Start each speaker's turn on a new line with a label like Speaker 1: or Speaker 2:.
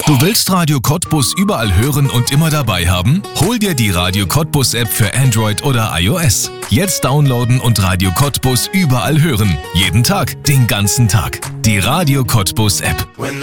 Speaker 1: Du willst Radio Cottbus überall hören und immer dabei haben? Hol dir die Radio Cottbus App für Android oder iOS. Jetzt downloaden und Radio Cottbus überall hören. Jeden Tag, den ganzen Tag. Die Radio Cottbus App.